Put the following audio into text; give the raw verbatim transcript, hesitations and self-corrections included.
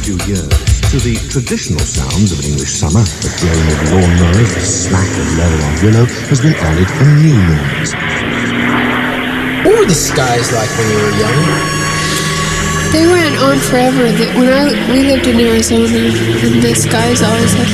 Few years, to the traditional sounds of an English summer, the drone of lawnmowers, the smack of leather on willow, has been added a new noise. What were the skies like when you were young? They went on forever. When I we lived in Arizona, and the skies always had